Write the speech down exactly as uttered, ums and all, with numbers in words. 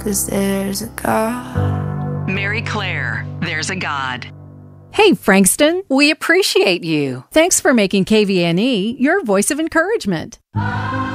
'cause there's a God. Mary Claire, There's a God. Hey, Frankston. We appreciate you. Thanks for making K V N E your voice of encouragement.